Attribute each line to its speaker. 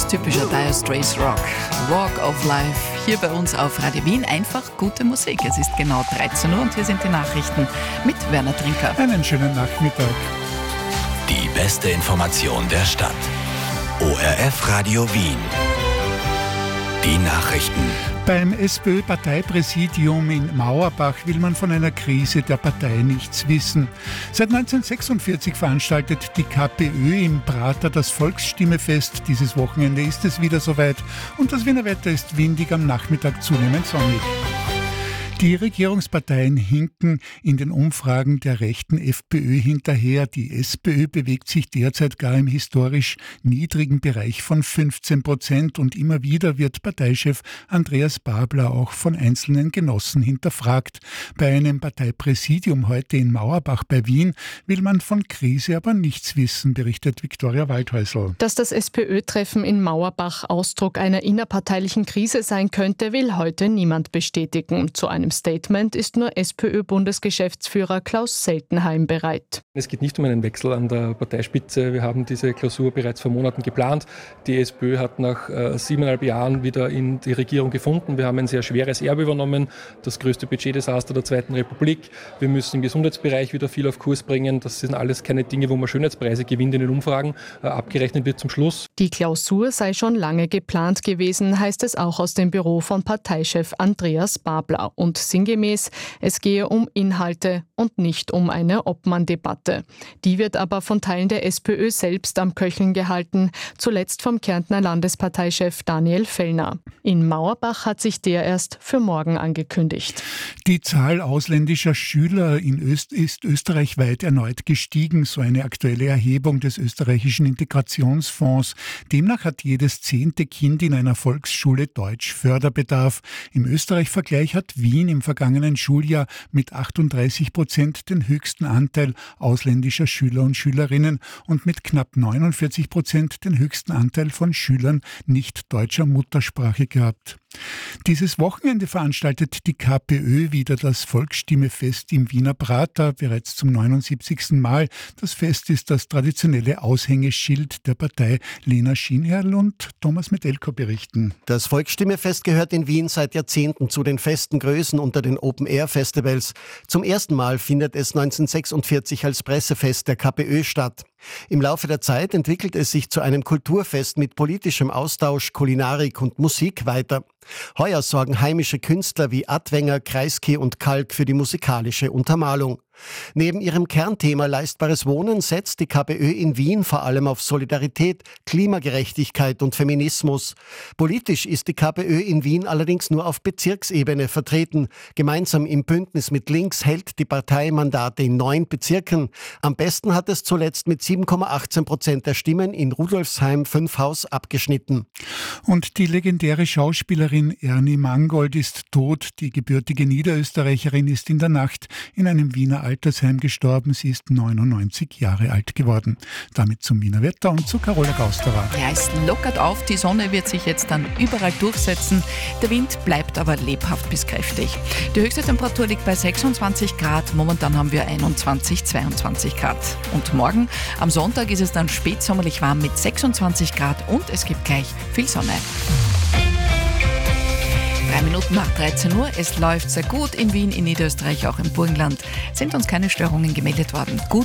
Speaker 1: Ganz typischer Dire Straits Rock. Walk of Life. Hier bei uns auf Radio Wien. Einfach gute Musik. Es ist genau 13 Uhr und hier sind die Nachrichten mit Werner Trinker.
Speaker 2: Einen schönen Nachmittag.
Speaker 3: Die beste Information der Stadt. ORF Radio Wien. Die Nachrichten.
Speaker 2: Beim SPÖ-Parteipräsidium in Mauerbach will man von einer Krise der Partei nichts wissen. Seit 1946 veranstaltet die KPÖ im Prater das Volksstimmefest. Dieses Wochenende ist es wieder soweit und das Wiener Wetter ist windig, am Nachmittag zunehmend sonnig. Die Regierungsparteien hinken in den Umfragen der rechten FPÖ hinterher. Die SPÖ bewegt sich derzeit gar im historisch niedrigen Bereich von 15% und immer wieder wird Parteichef Andreas Babler auch von einzelnen Genossen hinterfragt. Bei einem Parteipräsidium heute in Mauerbach bei Wien will man von Krise aber nichts wissen, berichtet Viktoria Waldhäusl.
Speaker 4: Dass das SPÖ-Treffen in Mauerbach Ausdruck einer innerparteilichen Krise sein könnte, will heute niemand bestätigen. Zu einem Statement ist nur SPÖ-Bundesgeschäftsführer Klaus Seltenheim bereit.
Speaker 5: Es geht nicht um einen Wechsel an der Parteispitze. Wir haben diese Klausur bereits vor Monaten geplant. Die SPÖ hat nach 7,5 Jahren wieder in die Regierung gefunden. Wir haben ein sehr schweres Erbe übernommen, das größte Budgetdesaster der Zweiten Republik. Wir müssen im Gesundheitsbereich wieder viel auf Kurs bringen. Das sind alles keine Dinge, wo man Schönheitspreise gewinnt in den Umfragen. Abgerechnet wird zum Schluss.
Speaker 4: Die Klausur sei schon lange geplant gewesen, heißt es auch aus dem Büro von Parteichef Andreas Babler. Und sinngemäß, es gehe um Inhalte und nicht um eine Obmann-Debatte. Die wird aber von Teilen der SPÖ selbst am Köcheln gehalten, zuletzt vom Kärntner Landesparteichef Daniel Fellner. In Mauerbach hat sich der erst für morgen angekündigt.
Speaker 2: Die Zahl ausländischer Schüler ist österreichweit erneut gestiegen, so eine aktuelle Erhebung des österreichischen Integrationsfonds. Demnach hat jedes 10. Kind in einer Volksschule Deutsch Förderbedarf. Im Österreich-Vergleich hat Wien im vergangenen Schuljahr mit 38% den höchsten Anteil ausländischer Schüler und Schülerinnen und mit knapp 49% den höchsten Anteil von Schülern nicht deutscher Muttersprache gehabt. Dieses Wochenende veranstaltet die KPÖ wieder das Volksstimmefest im Wiener Prater, bereits zum 79. Mal. Das Fest ist das traditionelle Aushängeschild der Partei. Lena Schienherrl und Thomas Metelko berichten.
Speaker 6: Das Volksstimmefest gehört in Wien seit Jahrzehnten zu den festen Größen unter den Open-Air-Festivals. Zum ersten Mal findet es 1946 als Pressefest der KPÖ statt. Im Laufe der Zeit entwickelt es sich zu einem Kulturfest mit politischem Austausch, Kulinarik und Musik weiter. Heuer sorgen heimische Künstler wie Adwenger, Kreisky und Kalk für die musikalische Untermalung. Neben ihrem Kernthema leistbares Wohnen setzt die KPÖ in Wien vor allem auf Solidarität, Klimagerechtigkeit und Feminismus. Politisch ist die KPÖ in Wien allerdings nur auf Bezirksebene vertreten. Gemeinsam im Bündnis mit Links hält die Partei Mandate in 9 Bezirken. Am besten hat es zuletzt mit 7,18% der Stimmen in Rudolfsheim-Fünfhaus abgeschnitten.
Speaker 2: Und die legendäre Schauspielerin Ernie Mangold ist tot. Die gebürtige Niederösterreicherin ist in der Nacht in einem Wiener Altersheim gestorben. Sie ist 99 Jahre alt geworden. Damit zum Wiener Wetter und zu Carola Gausterer.
Speaker 1: Ja, es lockert auf. Die Sonne wird sich jetzt dann überall durchsetzen. Der Wind bleibt aber lebhaft bis kräftig. Die höchste Temperatur liegt bei 26 Grad. Momentan haben wir 21, 22 Grad. Und morgen, am Sonntag, ist es dann spätsommerlich warm mit 26 Grad und es gibt gleich viel Sonne. 3 Minuten nach 13 Uhr. Es läuft sehr gut in Wien, in Niederösterreich, auch im Burgenland. Sind uns keine Störungen gemeldet worden. Gut